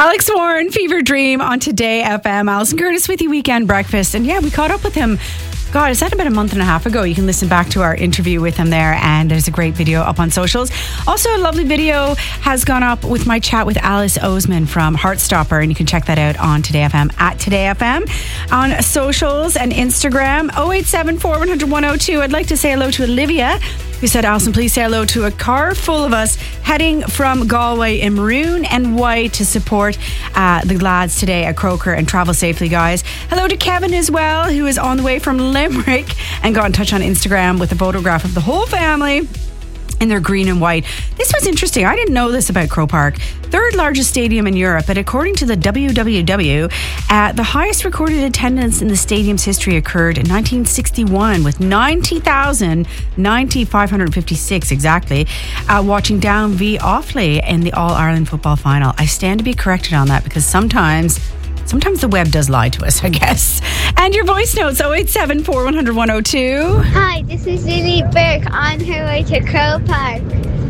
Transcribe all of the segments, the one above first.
Alex Warren, Fever Dream on Today FM. Alison Curtis with you, Weekend Breakfast. And yeah, we caught up with him. God, is that about a month and a half ago? You can listen back to our interview with him there, and there's a great video up on socials. Also, a lovely video has gone up with my chat with Alice Oseman from Heartstopper, and you can check that out on Today FM at Today FM on socials and Instagram. 0874 100 102. I'd like to say hello to Olivia, who said, Alison, please say hello to a car full of us heading from Galway in maroon and white to support the lads today at Croker, and travel safely, guys. Hello to Kevin as well, who is on the way from Limerick and got in touch on Instagram with a photograph of the whole family in their green and white. This was interesting. I didn't know this about Croke Park. Third largest stadium in Europe, but according to the WWW, the highest recorded attendance in the stadium's history occurred in 1961 with 90,556 exactly, watching Down v Offaly in the All-Ireland football final. I stand to be corrected on that because sometimes the web does lie to us, I guess. And your voice notes, 0874 100 102. Hi, this is Lily Burke on her way to Croke Park.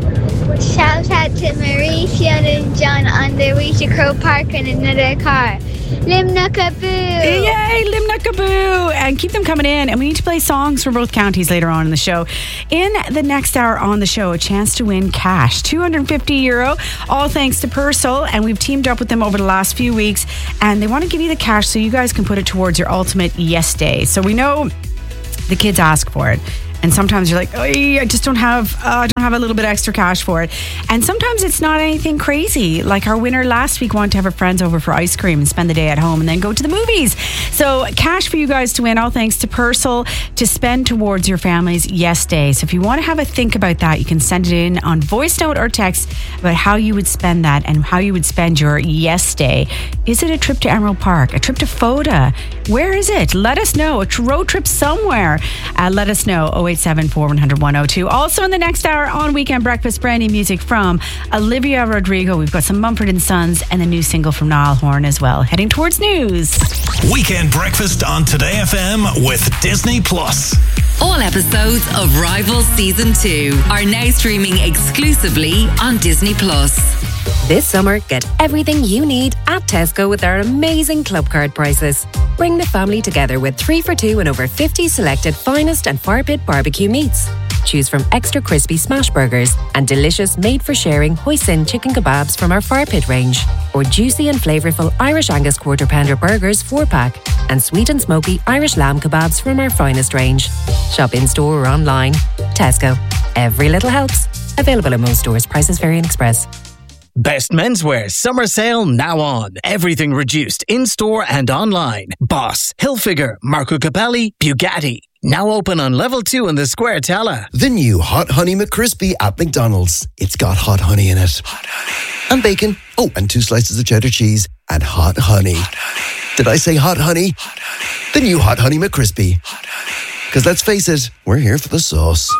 Shout out to Marie, Fiona and John on their way to Croke Park in another car. Limnukaboo! Yay, Limnukaboo! And keep them coming in. And we need to play songs from both counties later on in the show. In the next hour on the show, a chance to win cash, €250, all thanks to Purcell. And we've teamed up with them over the last few weeks. And they want to give you the cash so you guys can put it towards your ultimate yes day. So we know the kids ask for it. And sometimes you're like, oh, I just don't have a little bit extra cash for it. And sometimes it's not anything crazy. Like our winner last week wanted to have her friends over for ice cream and spend the day at home and then go to the movies. So cash for you guys to win, all thanks to Purcell, to spend towards your family's yes day. So if you want to have a think about that, you can send it in on voice note or text about how you would spend that and how you would spend your yes day. Is it a trip to Emerald Park? A trip to Foda? Where is it? Let us know. A road trip somewhere. Let us know. 0874 100 102. Also in the next hour on Weekend Breakfast, brand new music from Olivia Rodrigo. We've got some Mumford & Sons and the new single from Niall Horan as well. Heading towards news. Weekend Breakfast on Today FM with Disney Plus. All episodes of Rivals Season 2 are now streaming exclusively on Disney Plus. This summer, get everything you need at Tesco with our amazing club card prices. Bring the family together with 3 for 2 and over 50 selected finest and fire pit barbecue meats. Choose from extra crispy smash burgers and delicious made-for-sharing hoisin chicken kebabs from our fire pit range, or juicy and flavourful Irish Angus quarter pounder burgers 4-pack, and sweet and smoky Irish lamb kebabs from our finest range. Shop in-store or online. Tesco. Every little helps. Available in most stores. Prices vary in Express. Best menswear summer sale now on. Everything reduced in-store and online. Boss, Hilfiger, Marco Capelli, Bugatti. Now open on level 2 in the Square Tella. The new Hot Honey McCrispy at McDonald's. It's got hot honey in it. Hot honey. And bacon. Oh, and 2 slices of cheddar cheese. And hot honey. Hot honey. Did I say hot honey? Hot honey. The new Hot Honey McCrispy. Hot honey. Because let's face it, we're here for the sauce.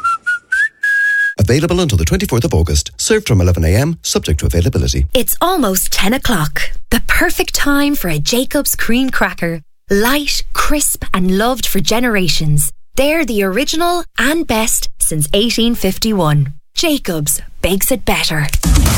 Available until the 24th of August. Served from 11 a.m, subject to availability. It's almost 10 o'clock. The perfect time for a Jacob's cream cracker. Light, crisp and loved for generations. They're the original and best since 1851. Jacob's bakes it better.